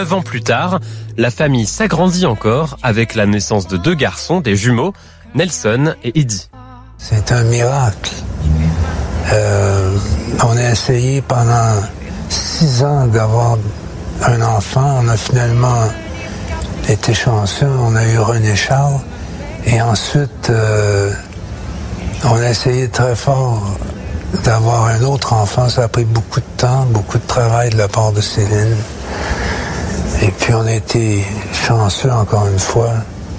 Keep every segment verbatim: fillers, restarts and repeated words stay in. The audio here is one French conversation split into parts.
Neuf ans plus tard, la famille s'agrandit encore avec la naissance de deux garçons, des jumeaux, Nelson et Eddie. C'est un miracle. Euh, on a essayé pendant six ans d'avoir un enfant. On a finalement été chanceux. On a eu René Charles. Et ensuite, euh, on a essayé très fort d'avoir un autre enfant. Ça a pris beaucoup de temps, beaucoup de travail de la part de Céline. Et puis on a été chanceux encore une fois.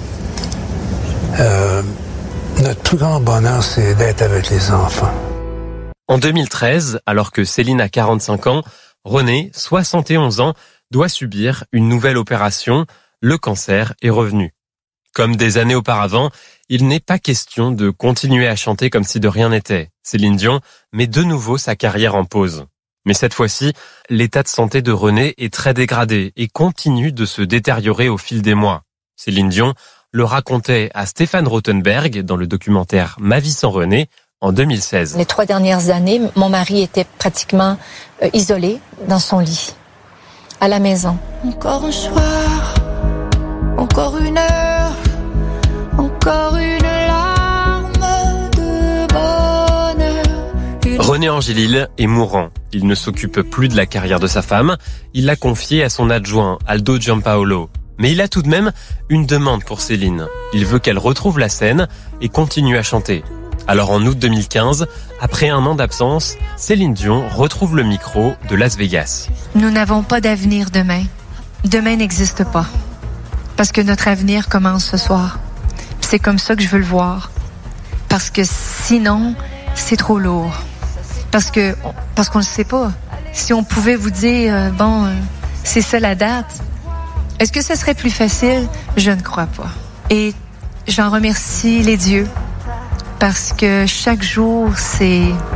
Euh, notre plus grand bonheur, c'est d'être avec les enfants. En deux mille treize, alors que Céline a quarante-cinq ans, René, soixante et onze ans, doit subir une nouvelle opération. Le cancer est revenu. Comme des années auparavant, il n'est pas question de continuer à chanter comme si de rien n'était. Céline Dion met de nouveau sa carrière en pause. Mais cette fois-ci, l'état de santé de René est très dégradé et continue de se détériorer au fil des mois. Céline Dion le racontait à Stéphane Rothenberg dans le documentaire Ma vie sans René en deux mille seize. Les trois dernières années, mon mari était pratiquement euh, isolé dans son lit, à la maison. Encore un soir, encore une heure, encore une larme de bonheur. Une... René Angélil est mourant. Il ne s'occupe plus de la carrière de sa femme. Il l'a confiée à son adjoint, Aldo Giampaolo. Mais il a tout de même une demande pour Céline. Il veut qu'elle retrouve la scène et continue à chanter. Alors en août deux mille quinze, après un an d'absence, Céline Dion retrouve le micro de Las Vegas. Nous n'avons pas d'avenir demain. Demain n'existe pas. Parce que notre avenir commence ce soir. C'est comme ça que je veux le voir. Parce que sinon, c'est trop lourd. Parce que parce qu'on ne sait pas. Si on pouvait vous dire, euh, bon, euh, c'est ça la date, est-ce que ce serait plus facile? Je ne crois pas. Et j'en remercie les dieux. Parce que chaque jour, c'est